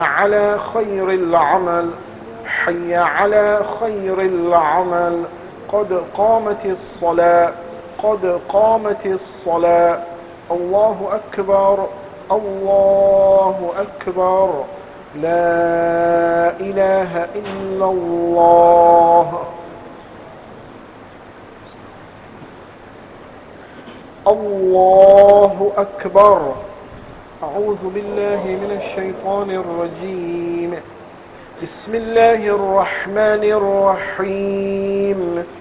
على خير العمل، حي على خير العمل، قد قامت الصلاة، قد قامت الصلاة. الله أكبر، الله أكبر، لا إله إلا الله. الله أكبر. أعوذ بالله من الشيطان الرجيم. بسم الله الرحمن الرحيم.